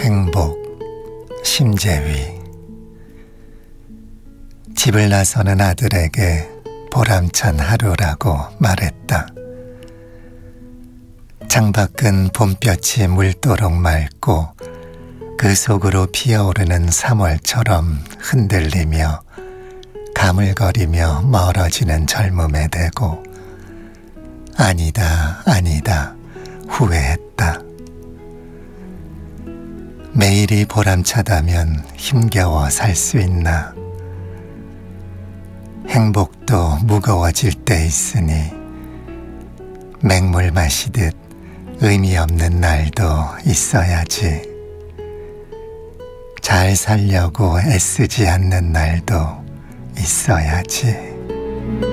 행복, 심재위. 집을 나서는 아들에게 보람찬 하루라고 말했다. 창밖은 봄볕이 물도록 맑고 그 속으로 피어오르는 3월처럼 흔들리며 가물거리며 멀어지는 젊음에 대고 아니다, 아니다 후회했다. 매일이 보람차다면 힘겨워 살 수 있나. 행복도 무거워질 때 있으니 맹물 마시듯 의미 없는 날도 있어야지. 잘 살려고 애쓰지 않는 날도 있어야지.